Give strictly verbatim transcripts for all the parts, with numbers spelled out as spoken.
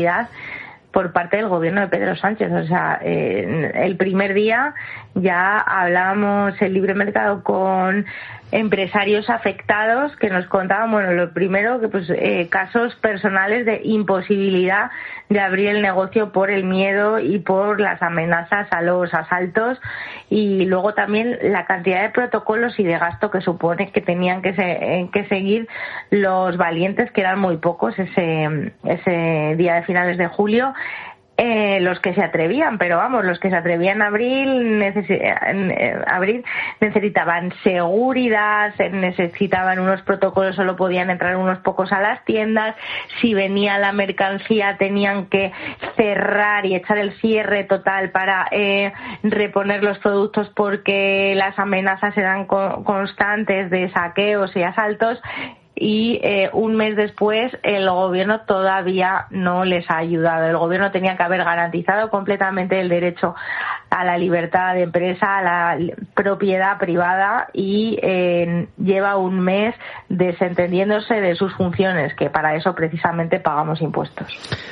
por parte del gobierno de Pedro Sánchez. O sea, eh, el primer día ya hablábamos el libre mercado con empresarios afectados que nos contaban, bueno, lo primero que pues eh, casos personales de imposibilidad de abrir el negocio por el miedo y por las amenazas a los asaltos, y luego también la cantidad de protocolos y de gasto que supone que tenían que, se, que seguir los valientes, que eran muy pocos ese, ese día de finales de julio. Eh, los que se atrevían, pero vamos, los que se atrevían a abrir, necesi- eh, abrir necesitaban seguridad, necesitaban unos protocolos, solo podían entrar unos pocos a las tiendas, si venía la mercancía tenían que cerrar y echar el cierre total para eh, reponer los productos porque las amenazas eran co- constantes de saqueos y asaltos. Y eh, un mes después el gobierno todavía no les ha ayudado. El gobierno tenía que haber garantizado completamente el derecho a la libertad de empresa, a la propiedad privada, y eh, lleva un mes desentendiéndose de sus funciones, que para eso precisamente pagamos impuestos.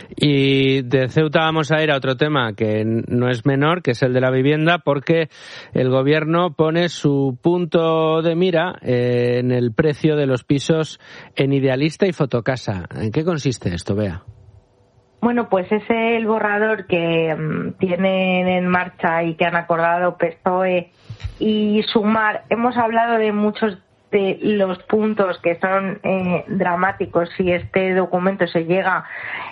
Y de Ceuta vamos a ir a otro tema que no es menor, que es el de la vivienda, porque el gobierno pone su punto de mira eh, en el precio de los pisos en Idealista y Fotocasa. ¿En qué consiste esto, Bea? Bueno, pues es el borrador que um, tienen en marcha y que han acordado P S O E y Sumar. Hemos hablado de muchos de los puntos que son eh, dramáticos si este documento se llega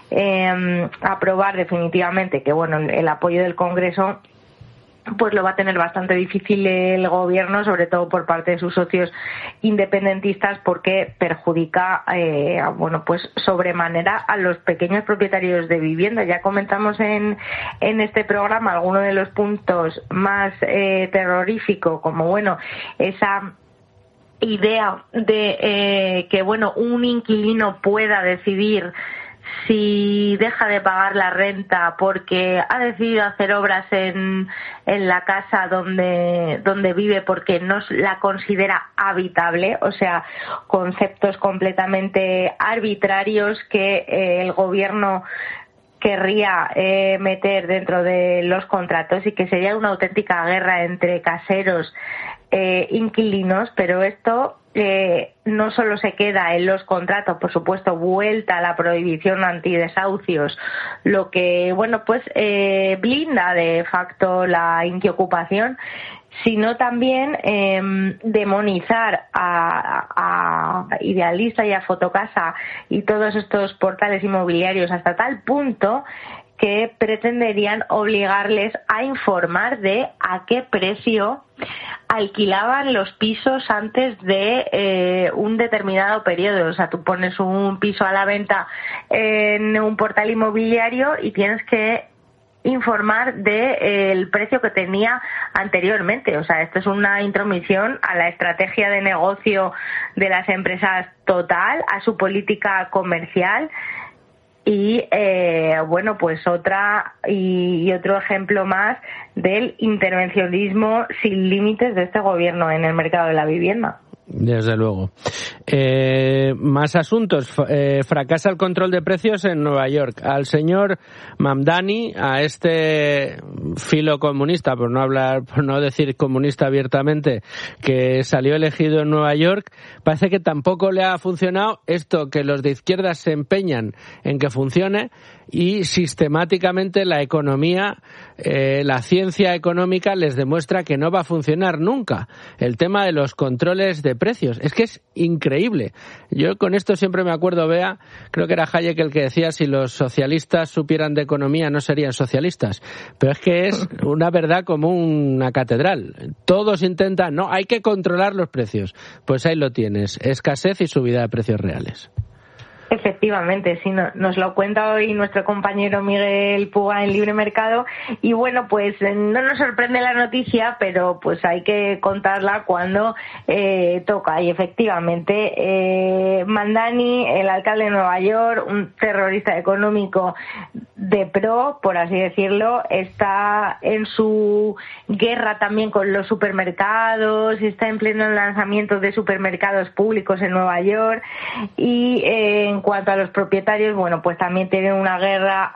eh, a aprobar definitivamente, que bueno, el apoyo del Congreso pues lo va a tener bastante difícil el gobierno, sobre todo por parte de sus socios independentistas, porque perjudica eh, bueno pues sobremanera a los pequeños propietarios de vivienda. Ya comentamos en en este programa algunos de los puntos más eh, terroríficos, como bueno esa idea de eh, que bueno un inquilino pueda decidir si deja de pagar la renta porque ha decidido hacer obras en, en la casa donde, donde vive porque no la considera habitable, o sea, conceptos completamente arbitrarios que eh, el gobierno querría eh, meter dentro de los contratos, y que sería una auténtica guerra entre caseros eh, inquilinos. Pero esto eh, no solo se queda en los contratos, por supuesto, vuelta a la prohibición antidesahucios, lo que bueno pues eh, blinda de facto la inquiocupación, sino también eh, demonizar a, a Idealista y a Fotocasa y todos estos portales inmobiliarios hasta tal punto que pretenderían obligarles a informar de a qué precio alquilaban los pisos antes de eh, un determinado periodo. O sea, tú pones un piso a la venta en un portal inmobiliario y tienes que informar de eh, el precio que tenía anteriormente. O sea, esto es una intromisión a la estrategia de negocio de las empresas total, a su política comercial. Y eh, bueno, pues otra y, y otro ejemplo más del intervencionismo sin límites de este gobierno en el mercado de la vivienda. Desde luego. Eh, más asuntos. Eh, fracasa el control de precios en Nueva York. Al señor Mamdani, a este filo comunista, por no hablar, por no decir comunista abiertamente, que salió elegido en Nueva York, parece que tampoco le ha funcionado esto que los de izquierdas se empeñan en que funcione, y sistemáticamente la economía, eh, la ciencia económica les demuestra que no va a funcionar nunca. El tema de los controles de precios. Es que es increíble. Yo con esto siempre me acuerdo, Bea, creo que era Hayek el que decía, si los socialistas supieran de economía no serían socialistas. Pero es que es una verdad como una catedral. Todos intentan, no, hay que controlar los precios. Pues ahí lo tienes, escasez y subida de precios reales. Efectivamente, sí, no, nos lo cuenta hoy nuestro compañero Miguel Puga en Libre Mercado, y bueno, pues no nos sorprende la noticia, pero pues hay que contarla cuando eh, toca. Y efectivamente, eh, Mamdani, el alcalde de Nueva York, un terrorista económico de pro, por así decirlo, está en su guerra también con los supermercados, está en pleno lanzamiento de supermercados públicos en Nueva York, y eh, en cuanto a los propietarios, bueno, pues también tienen una guerra